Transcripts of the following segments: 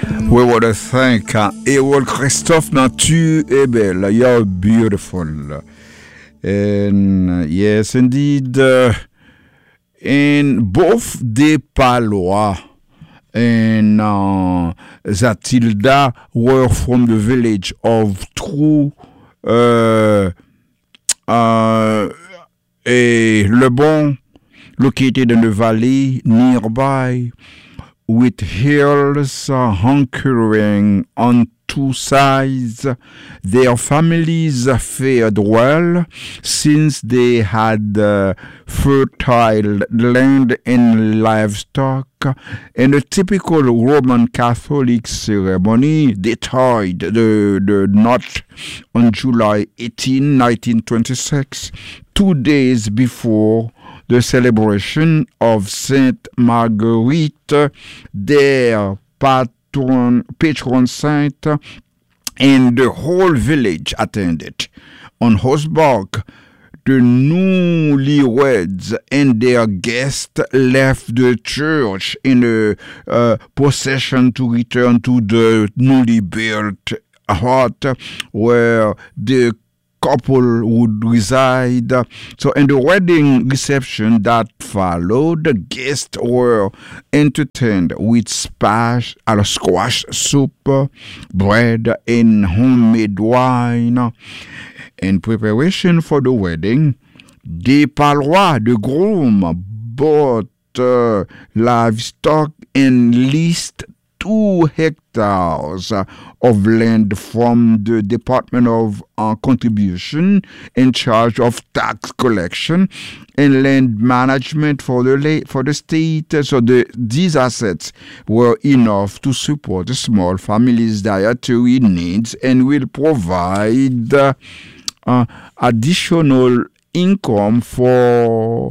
We want to thank Ewald Christophe Natu Ebel. You're beautiful. And yes, indeed, in both Des Palois and Zatilda were from the village of Trou, Le Bon, located in the valley nearby, with hills anchoring on two sides. Their families fared well since they had fertile land and livestock. In a typical Roman Catholic ceremony, they tied the knot on July 18, 1926, 2 days before the celebration of Saint Marguerite, their patron saint, and the whole village attended. On horseback, the newlyweds and their guests left the church in a procession to return to the newly built hut where the couple would reside. So in the wedding reception that followed, the guests were entertained with squash soup, bread, and homemade wine. In preparation for the wedding, Des Palois, the groom, bought livestock and leased 2 hectares of land from the Department of Contribution in charge of tax collection and land management for the state. So these assets were enough to support the small family's dietary needs and will provide additional income for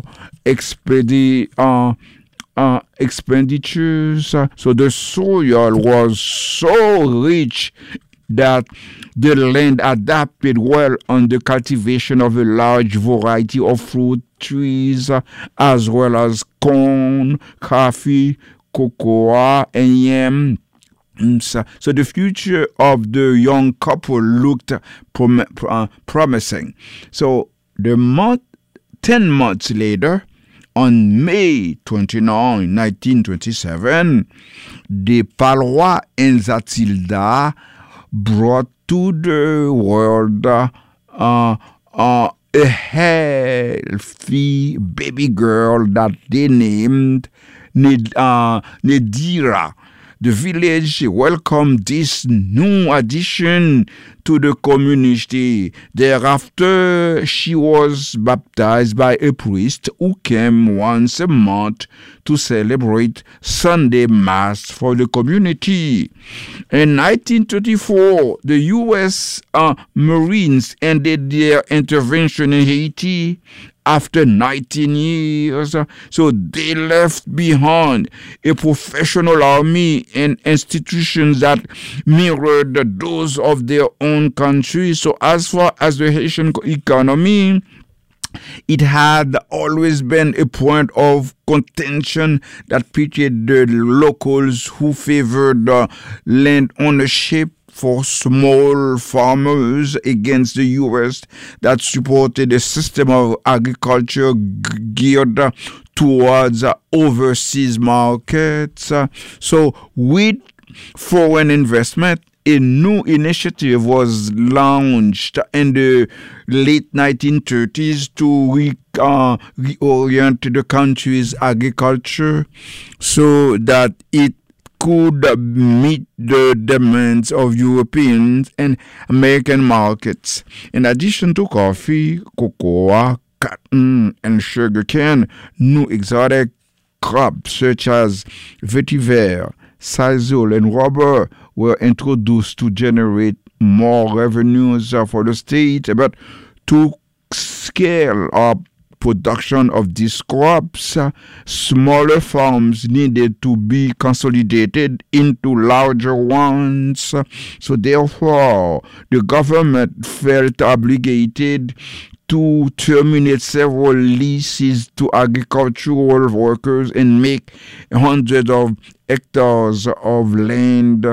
expenditures. So the soil was so rich that the land adapted well on the cultivation of a large variety of fruit trees, as well as corn, coffee, cocoa, and yam. So the future of the young couple looked promising. So 10 months later, on May 29, 1927, Des Palois and Zatilda brought to the world a healthy baby girl that they named Nedira. The village welcomed this new addition to the community. Thereafter, she was baptized by a priest who came once a month to celebrate Sunday Mass for the community. In 1934, the U.S. Marines ended their intervention in Haiti after 19 years. So they left behind a professional army and institutions that mirrored those of their own country. So as far as the Haitian economy, it had always been a point of contention that pitted the locals who favored land ownership for small farmers against the U.S. that supported a system of agriculture geared towards overseas markets. So with foreign investment, a new initiative was launched in the late 1930s to reorient the country's agriculture so that it could meet the demands of European and American markets. In addition to coffee, cocoa, cotton, and sugarcane, new exotic crops such as vetiver, sisal, and rubber were introduced to generate more revenues for the state. But to scale up production of these crops, smaller farms needed to be consolidated into larger ones. So therefore, the government felt obligated to terminate several leases to agricultural workers and make hundreds of hectares of land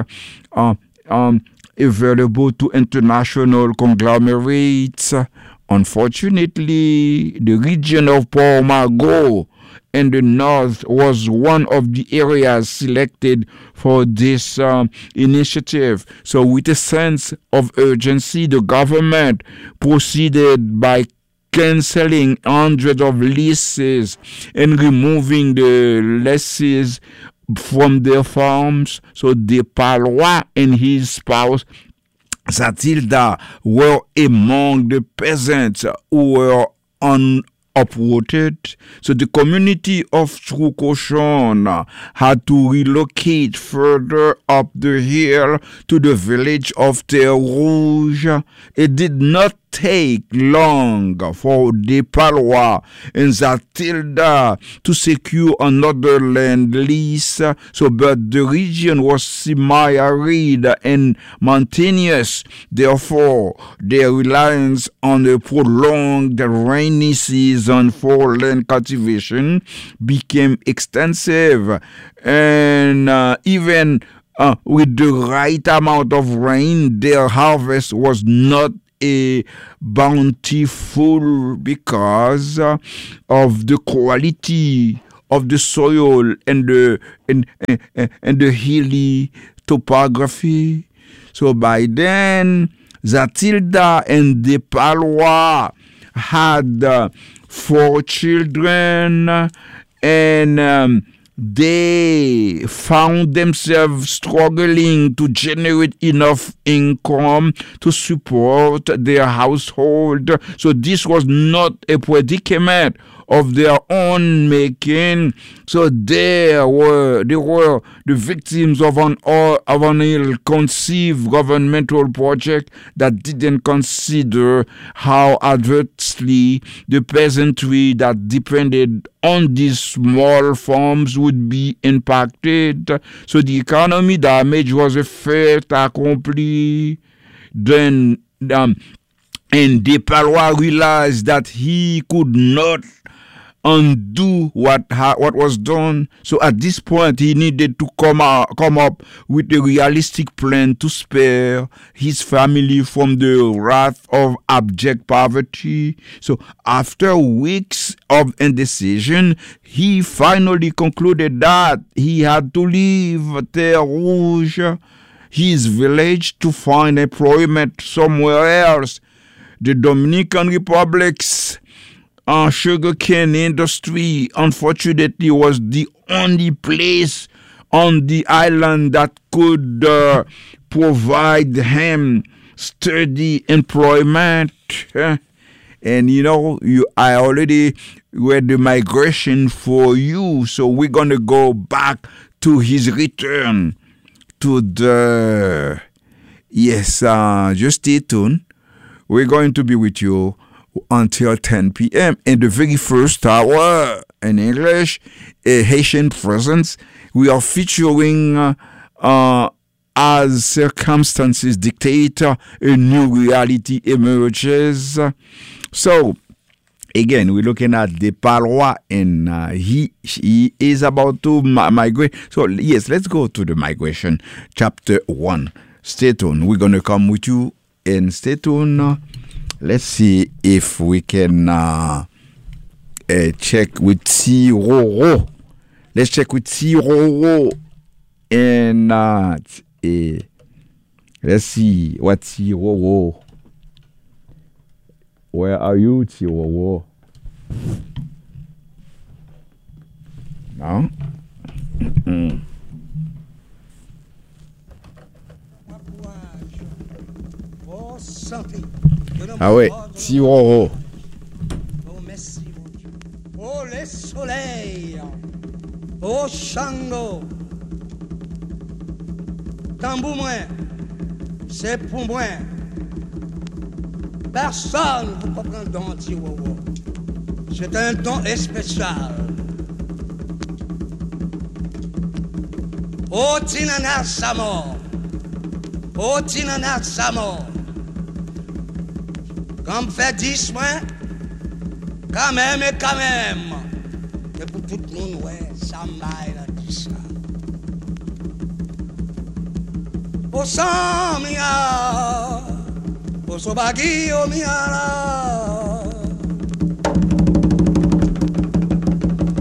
available to international conglomerates. Unfortunately, the region of Port-Margot in the north was one of the areas selected for this initiative. So with a sense of urgency, the government proceeded by cancelling hundreds of leases and removing the lessees from their farms. So Despalois and his spouse Zatilda were among the peasants who were uprooted. So the community of Troucochon had to relocate further up the hill to the village of Terre Rouge. It did not take long for Despalois and Zatilda to secure another land lease. But the region was semi-arid and mountainous. Therefore, their reliance on a prolonged rainy season for land cultivation became extensive. And even with the right amount of rain, their harvest was not bountiful because of the quality of the soil and the hilly topography. So by then, Zatilda and Despalois had 4 children, and they found themselves struggling to generate enough income to support their household. So this was not a predicament of their own making. So they were the victims of an ill-conceived governmental project that didn't consider how adversely the peasantry that depended on these small farms would be impacted. So the economy damage was a fait accompli. Then and Despalois realized that he could not undo what was done. So at this point, he needed to come up with a realistic plan to spare his family from the wrath of abject poverty. So after weeks of indecision, he finally concluded that he had to leave Terre Rouge, his village, to find employment somewhere else. The Dominican Republic's sugarcane industry, unfortunately, was the only place on the island that could provide him steady employment. And I already read the migration for you, so we're gonna go back to his return to the just stay tuned. We're going to be with you until 10 p.m. In the very first hour in English, a Haitian presence. We are featuring, as circumstances dictate, a new reality emerges. So, again, we're looking at Despalois, and he is about to migrate. So, yes, let's go to the migration, chapter 1. Stay tuned. We're going to come with you, and stay tuned. Let's see if we can check with Tiroro. Let's check with Tiroro. And let's see what Tiroro. Where are you, Tiroro? No? Ah ouais, Tiroro. Oh merci mon Dieu. Oh les soleils. Oh Shango. Tambou moi. C'est pour moi. Personne ne peut prendre don Tiroro. C'est un don spécial. Oh Tinana Samo. Oh Tinana Samo. Comme fait 10 mois, Quand même et quand même. Et pour tout le monde, ouais, ça m'a dit ça. Au sang, mia. Au sobagi, au mia.